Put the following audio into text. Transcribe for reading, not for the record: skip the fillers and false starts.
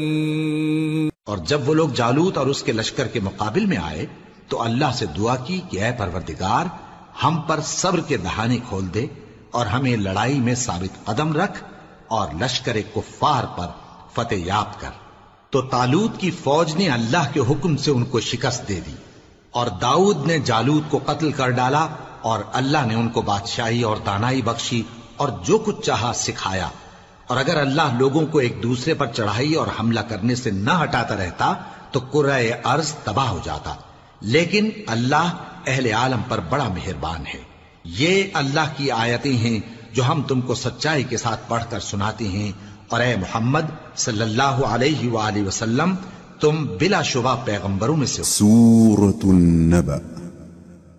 और जब वो लोग जालूत और उसके लश्कर के मुकाबिल में आए तो अल्लाह से दुआ की कि ऐ परवरदिगार, हम पर सब्र के दहाने खोल दे और हमें लड़ाई में साबित कदम रख और लश्कर कुफ्फार पर फतेह याब कर। तो तालूत की फौज ने अल्लाह के हुक्म से उनको शिकस्त दे दी और दाऊद ने जालूत को कत्ल कर डाला और अल्लाह ने उनको बादशाही और दानाई बख्शी और जो कुछ चाहा सिखाया। और अगर अल्लाह लोगों को एक दूसरे पर चढ़ाई और हमला करने से न हटाता रहता तो कुर्रे अर्ज तबाह हो जाता, लेकिन अल्लाह अहले आलम पर बड़ा मेहरबान है। ये अल्लाह की आयतें हैं जो हम तुमको सच्चाई के साथ पढ़कर सुनाते हैं, और ए मोहम्मद सल्लल्लाहु अलैहि वसल्लम, तुम बिला शुबा पैगंबरों में से हो। सूरतुन नबअ